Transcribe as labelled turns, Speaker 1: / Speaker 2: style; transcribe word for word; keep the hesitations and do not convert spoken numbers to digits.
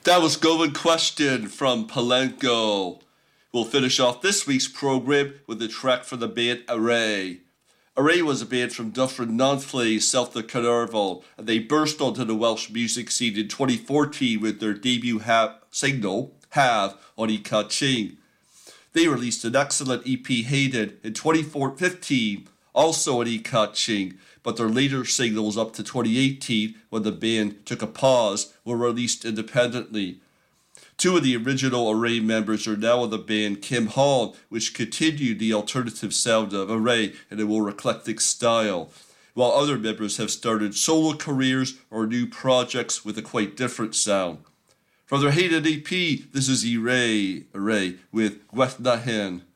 Speaker 1: That was Going Question from Palenko. We'll finish off this week's program with a track from the band Array. Array was a band from Dufferin Nantllay, South of Caernarfon, and they burst onto the Welsh music scene in twenty fourteen with their debut ha- single, Have, on Y Cad Ching. They released an excellent E P, Hayden, in twenty fifteen, also on Y Cad Ching, but their later singles up to twenty eighteen, when the band took a pause, were released independently. Two of the original Array members are now in the band Kim Hall, which continued the alternative sound of Array in a more eclectic style, while other members have started solo careers or new projects with a quite different sound. From their Hayden E P, this is Array, Array with Gweth Na Hen.